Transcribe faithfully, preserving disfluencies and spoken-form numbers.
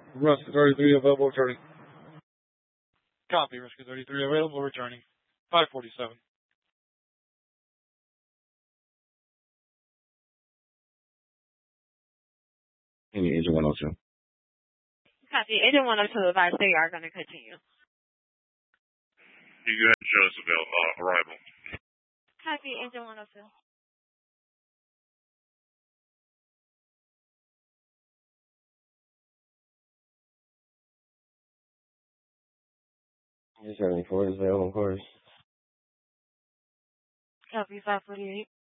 Rescue thirty-three available returning. Copy. Rescue thirty-three available returning. five forty-seven. Any Agent one oh two. Copy. Agent one oh two advised they are going to continue. You go ahead and show us avail uh, arrival. Copy. Agent one oh two. seventy-four is available, of course. Copy. five forty-eight.